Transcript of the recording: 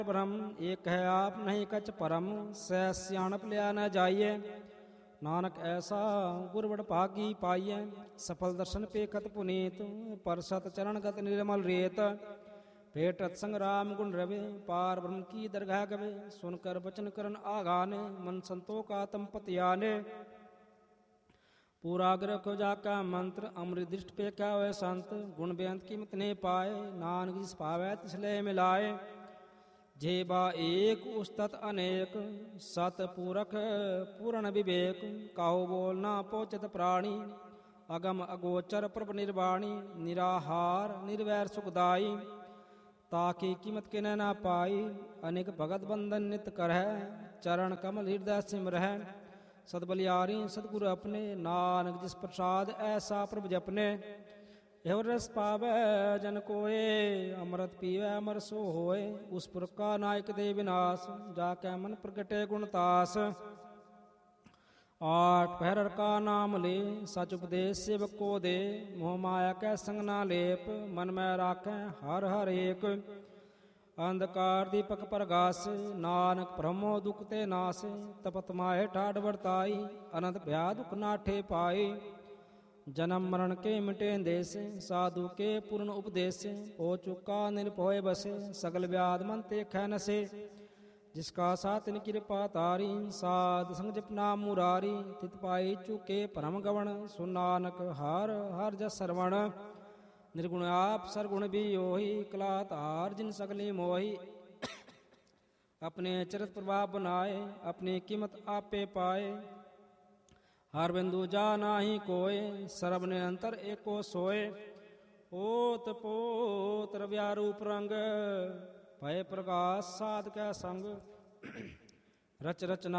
ब्रह्म एक है आप नहीं कच परम, सह सियाणप लिया न जाइए। नानक ऐसा गुरबड़ भागी पाइए, सफल दर्शन पेखत पुनीत। परसत चरणगत निर्मल रेत, भेटत संग्राम गुण रवे। पार ब्रह्म की दरगाह गवे, सुनकर बचन करन आगाने। मन संतोख आत्म पतियाने, पूरा ग्रह को जाका मंत्र। अमृत दृष्ट पे क्या वह संत, गुण बेअंत कीमत ने पाए। नानक जिस पावै तिसले मिलाए, जे बा एक उस्तत अनेक। सत पूरख पूर्ण विवेक, काहु बोल ना पोचत प्राणी। अगम अगोचर प्रभ निर्वाणी, निराहार निर्वैर सुखदाई। ताकि कीमत के न पाई, अनेक भगत बंधन नित करह। चरण कमल हृदय सिमरह, सदबलियारी सतगुरु अपने। नानक जिस प्रसाद ऐसा प्रभ जपने, एवं रस पावै जन कोय। अमृत पीवै अमर सो होय, उस पुर का नायक दे विनाश। जाकै मन प्रगटे गुणतास, आठ पहर का नाम ले। सच उपदेश सेवक को दे, मोह माया कै संग ना लेप। मन में राखें हर हर एक, अंधकार दीपक प्रगासे। नानक ब्रह्मो दुख ते नासे, तपत माहे ठाड वर्ताई। अनंत भया दुख नाठे पाई, जन्म मरण के मिटे देसे। साधु के पूर्ण उपदेसे, हो चुका निर्भय बसे। सगल व्याध मन ते खै नसे, जिसका साथ कृपा तारी। साध संग जपना मुरारी, तित पाई चुके परम गवण। सुन नानक हर हर जस सरवण, निर्गुण आप सरगुण भी योही। कलात हार जिन सगली मोही, अपने चरित प्रभाव बनाए। अपनी कीमत आपे पाए, हर बिंदु जा नाही कोय। सरब निरंतर एको सोए, ओत पोत रव्यारूप रंग। भय प्रकाश साध कै संग, रच रचना